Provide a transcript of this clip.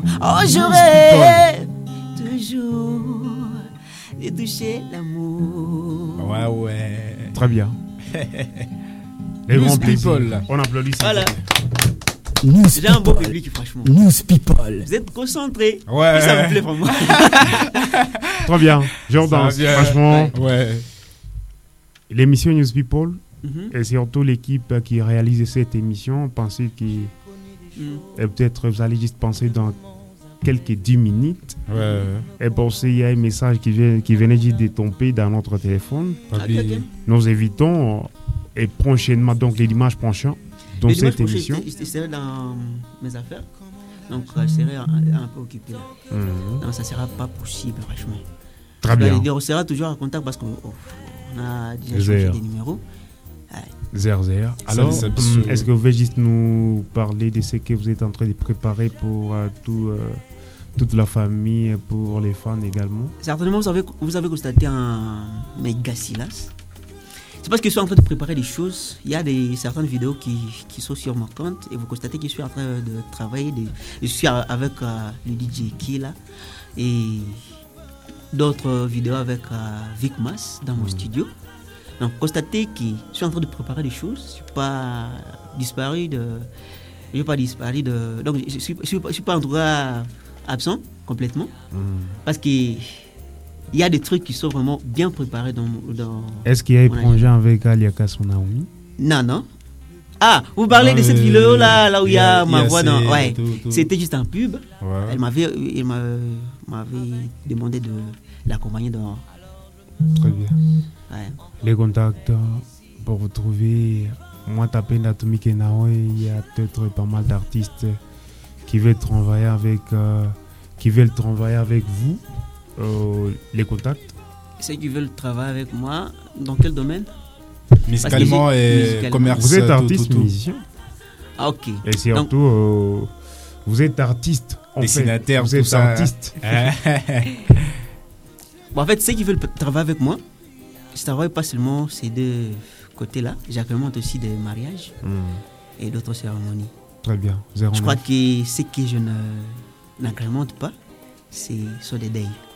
Oh, j'aurais toujours de toucher l'amour. Ouais. Très bien. Les grands plaisirs. On applaudit ça. Voilà. News J'ai un beau People. public, franchement. News People. Vous êtes concentrés. Ouais. Et ça me plaît vraiment. Très bien. Jordan, Ça va bien. franchement, Ouais. l'émission News People Mhm. et surtout l'équipe qui réalise cette émission, pensez que et peut-être vous allez juste penser dans quelques 10 minutes Ouais. et penser il y a un message qui venait juste de tomber dans notre téléphone. Ok, ok. Nous évitons et prochainement, donc les dimanches prochains, dans Le dimanche cette prochain, émission. je serai dans mes affaires. Donc, je serai un peu occupé là. Donc, ça ne sera pas possible, franchement. Très bien. On sera toujours en contact parce qu'on a déjà Zéro. changé des numéros. Zer. Alors, Ça, c'est est-ce que vous pouvez juste nous parler de ce que vous êtes en train de préparer pour toute la famille, pour les fans également? Certainement, vous avez constaté un méga silence. C'est parce que je suis en train de préparer des choses. Il y a certaines vidéos qui sont sur mon compte et vous constatez que je suis en train de travailler. Je suis avec le DJ Killa et d'autres vidéos avec Vic Mas dans mon studio. Donc, constatez que je suis en train de préparer des choses. Je ne suis pas disparu donc, je suis pas en tout cas absent complètement. Parce que il y a des trucs qui sont vraiment bien préparés dans Est-ce qu'il y a un mon projet avec Aliaka Sonaomi? Non. Ah, vous parlez de cette vidéo là où il y a ma voix dans. Ouais, tout. c'était juste un pub. Ouais. Elle m'avait demandé de l'accompagner dans. Très bien. Ouais. Les contacts pour vous trouver, moi tapez Natumi Kenawe, il y a peut-être pas mal d'artistes qui veulent travailler avec vous. Les contacts. Ceux qui veulent travailler avec moi, dans quel domaine? Musicalement et musicalement. commerce. Vous êtes tout, artiste, tout. musicien. Ah, ok. Et surtout, vous êtes artiste. Dessinataire, vous tout êtes ça. artiste. Bon, en fait, ceux qui veulent travailler avec moi, je travaille pas seulement ces deux côtés-là. J'agrémente aussi des mariages et d'autres cérémonies. Très bien. Je crois que ce que je n'agrémente pas, c'est sur des deuils.